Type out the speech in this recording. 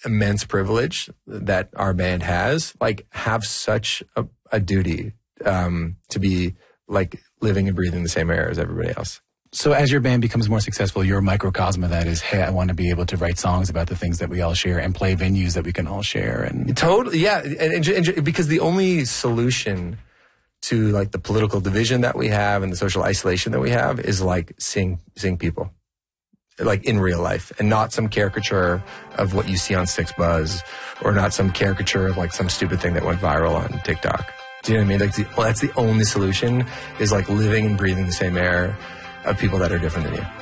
immense privilege that our band has, like, have such a duty to be like living and breathing the same air as everybody else. So as your band becomes more successful, your microcosm of that is, hey, I want to be able to write songs about the things that we all share and play venues that we can all share. And totally, yeah. And because the only solution to like the political division that we have and the social isolation that we have is like seeing people like in real life, and not some caricature of what you see on Six Buzz, or not some caricature of like some stupid thing that went viral on TikTok. Do you know what I mean? Like that's the only solution, is like living and breathing the same air of people that are different than you.